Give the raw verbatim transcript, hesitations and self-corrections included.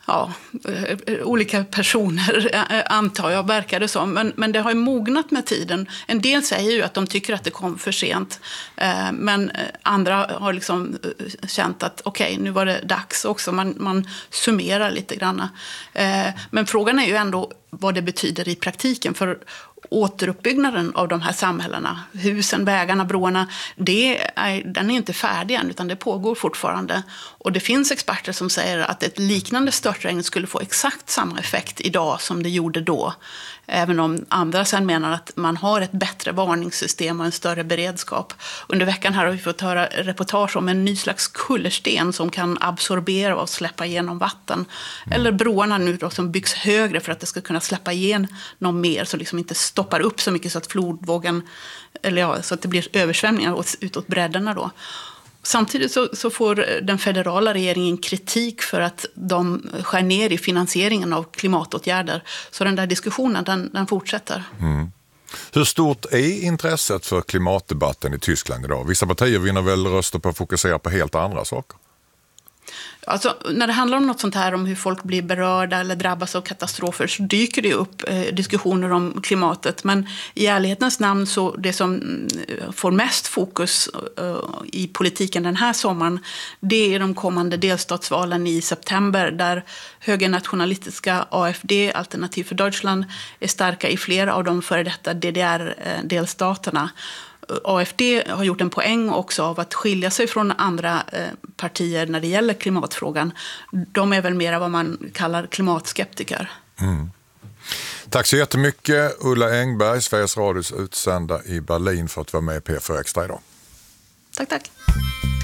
Ja, olika personer antar jag, verkar det som. Men, men det har ju mognat med tiden. En del säger ju att de tycker att det kom för sent. Men andra har liksom känt att okej, okay, nu var det dags också. Man, man summerar lite grann. Men frågan är ju ändå vad det betyder i praktiken. För återuppbyggnaden av de här samhällena, husen, vägarna, broarna, det är, den är inte färdig än, utan det pågår fortfarande. Och det finns experter som säger att ett liknande störtregn skulle få exakt samma effekt idag som det gjorde då. Även om andra sen menar att man har ett bättre varningssystem och en större beredskap. Under veckan här har vi fått höra reportage om en ny slags kullersten som kan absorbera och släppa igenom vatten. Mm. Eller broarna nu då som byggs högre för att det ska kunna släppa igen någon mer, så liksom inte stoppar upp så mycket så att flodvågen, eller ja, så att det blir översvämningar utåt bredderna då. Samtidigt så, så får den federala regeringen kritik för att de skär ner i finansieringen av klimatåtgärder. Så den där diskussionen, den, den fortsätter. Mm. Hur stort är intresset för klimatdebatten i Tyskland idag? Vissa partier vinner väl röster på att fokusera på helt andra saker. Alltså, när det handlar om något sånt här, om hur folk blir berörda eller drabbas av katastrofer, så dyker det upp eh, diskussioner om klimatet. Men i ärlighetens namn, så det som får mest fokus eh, i politiken den här sommaren, det är de kommande delstatsvalen i september, där högernationalistiska A F D, Alternativ för Deutschland, är starka i flera av de före detta D D R-delstaterna. A F D har gjort en poäng också av att skilja sig från andra eh, partier när det gäller klimatfrågan. De är väl mer vad man kallar klimatskeptiker. Mm. Tack så jättemycket Ulla Engberg, Sveriges Radios utsända i Berlin, för att vara med i P fyra Extra idag. Tack, tack.